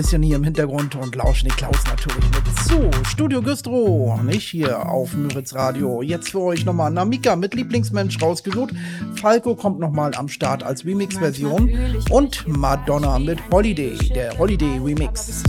Bisschen hier im Hintergrund und lauschen die Klaus natürlich mit. So, Studio Güstrow, nicht hier auf Müritz Radio. Jetzt für euch nochmal Namika mit Lieblingsmensch rausgesucht. Falco kommt nochmal am Start als Remix-Version. Und Madonna mit Holiday, der Holiday Remix.